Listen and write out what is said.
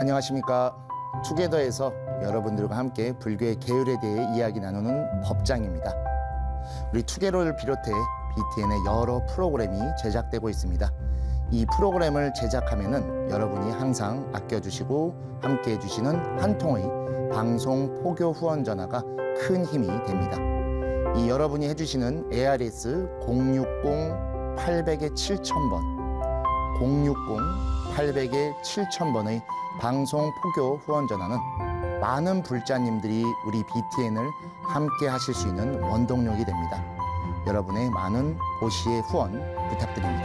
안녕하십니까. 투게더에서 여러분들과 함께 불교의 계율에 대해 이야기 나누는 법장입니다. 우리 투게더를 비롯해 BTN의 여러 프로그램이 제작되고 있습니다. 이 프로그램을 제작하면은 여러분이 항상 아껴주시고 함께해 주시는 한 통의 방송 포교 후원 전화가 큰 힘이 됩니다. 이 여러분이 해주시는 ARS 060-800-7000번 060-800-7000번의 방송 포교 후원 전화는 많은 불자님들이 우리 BTN을 함께 하실 수 있는 원동력이 됩니다. 여러분의 많은 고시의 후원 부탁드립니다.